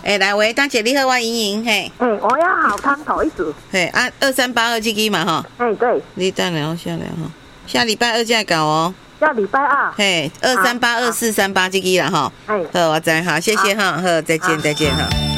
来喂，大姐你好，我莹莹嘿。 我要好康头一组。 嘿啊，2382这支嘛哈。 对。 你等下我下来哈，下礼拜二才搞哦。 下礼拜二。 嘿，23824338这支啦哈。好，我知好，谢谢哈，好，再见哈。